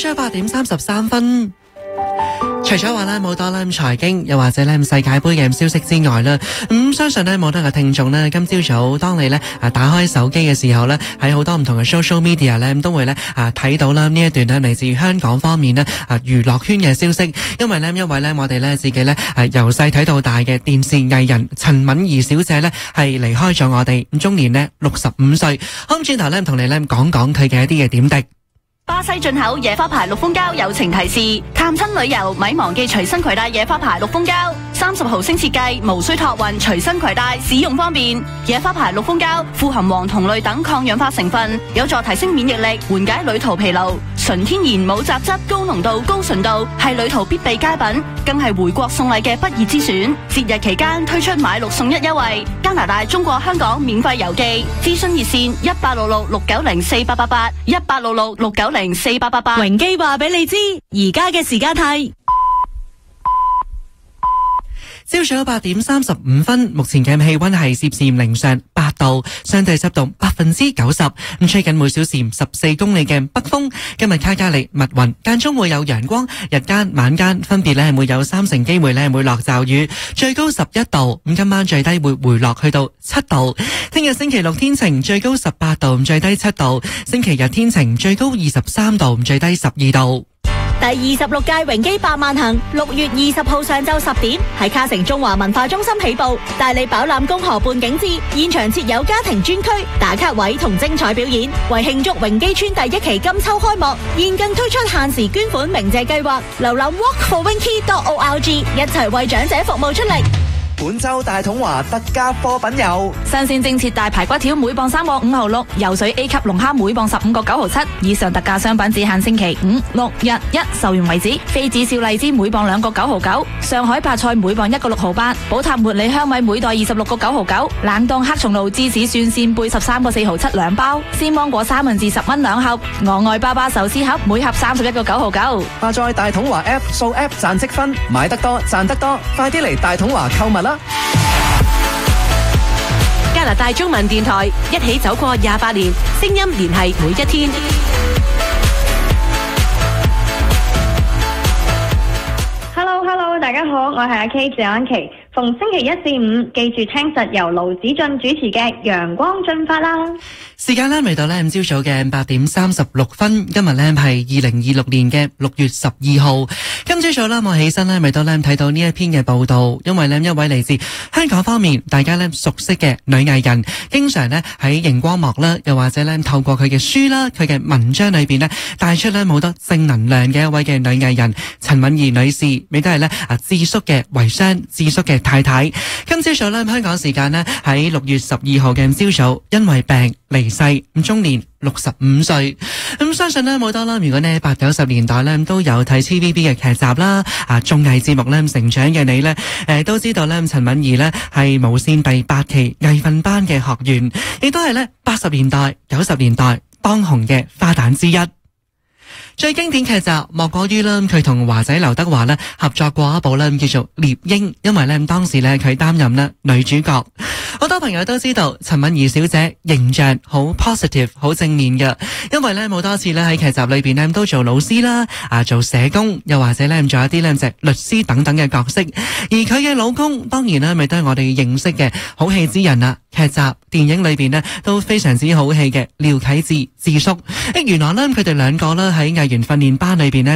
朝早8:33。除咗話咧冇多啦財經，又或者咧世界盃嘅消息之外啦，相信咧冇多嘅聽眾咧，今朝早當你咧打開手機嘅時候咧，喺好多唔同嘅 social media 咧，都會咧睇到啦呢一段咧嚟自香港方面咧娛樂圈嘅消息，因為咧我哋咧自己咧由細睇到大嘅電視藝人陳敏儀小姐咧係離開咗我哋，終年咧65歲。好，咁轉頭咧同你咧講講佢嘅一啲嘅點滴。 巴西進口野花牌綠蜂膠友情提示：探親旅遊咪忘記隨身攜帶野花牌綠蜂膠，30毫升設計，無需託運，隨身攜帶，使用方便。野花牌綠蜂膠富含黃酮類等抗氧化成分，有助提升免疫力，緩解旅途疲勞。純天然冇雜質，高濃度、高純度，係旅途必備佳品，更係回國送禮嘅不二之選。節日期間推出買6送1優惠，加拿大、中國香港免費郵寄。諮詢熱線1866690488，1866690488。榮基話俾你知，而家嘅時間係朝早8:35，目前嘅氣溫係攝氏零上8度，相對濕度90%，咁吹緊每小時14公里嘅北風。今日卡加利密雲，間中會有陽光，日間晚間分別咧會有30%機會咧會落驟雨，最高11度。咁今晚最低會回落去到7度。聽日星期六天晴，最高18度，最低7度。星期日天晴，最高23度，最低12度。 第26屆榮基百萬行6月20號上晝10點喺卡城中華文化中心起步，帶你飽覽公河畔景致，現場設有家庭專區、打卡位同精彩表演。為慶祝榮基村第1期金秋開幕，現更推出限時捐款鳴謝計劃，瀏覽 walkforwinky.org， 一齊為長者服務出力。 本周大統華特價貨品有新鮮蒸切大排骨條每磅3個5毫6，游水 A 級龍蝦每磅15個9毫7。以上特價商品只限星期5、6、日1售完為止。非紫小荔枝每磅2個9毫9，上海白菜每磅1個6毫8，寶塔茉莉香米每袋26個9毫9，冷凍黑松露芝士蒜線貝13個4毫7兩包，鮮芒果三文治10蚊2盒，我愛爸爸壽司盒每盒31個9毫9。 下載大統華 App， 掃 App 賺積分，買得多賺得多，快啲嚟大統華購物啦！ 加拿大中文電台一起走過28年，聲音聯繫每一天。 Hello， 大家好，我係阿 K 謝安琪。逢星期1至5，記住聽實由盧子俊主持嘅《陽光進發》啦。 時間咧嚟到咧朝早嘅8:36，今日咧係2026年嘅6月12號。今朝早啦，我起身咧嚟到咧睇到呢一篇嘅報道，因為咧一位嚟自香港方面大家咧熟悉嘅女藝人，經常咧喺熒光幕啦，又或者咧透過佢嘅書啦、佢嘅文章裏邊咧帶出咧好多正能量嘅一位嘅女藝人陳敏儀女士，亦都係咧智叔嘅遺孀、智叔嘅太太。今朝早咧香港時間咧喺6月12號嘅朝早，因為病離世，終年65歲。相信咧冇多啦，如果呢80、90年代咧都有睇 TVB 嘅劇集啦、綜藝節目咧成長嘅你咧，都知道咧陳敏儀咧係無綫第8期藝訓班嘅學員，亦都係咧80年代、90年代當紅嘅花旦之一。最經典劇集莫過於啦，佢同華仔劉德華咧合作過一部咧叫做《獵鷹》，因為咧當時咧佢擔任咧女主角。好多朋友都知道陳敏儀小姐形象好 positive 好正面嘅，因為咧好多次咧喺劇集裏邊咧都做老師啦、做社工，又或者咧做一啲咧就律師等等嘅角色。而佢嘅老公當然咧咪都係我哋認識嘅好戲之人啦，劇集電影裏邊咧都非常之好戲嘅廖啟智智叔。原來咧佢哋兩個咧喺藝員訓練班裏邊咧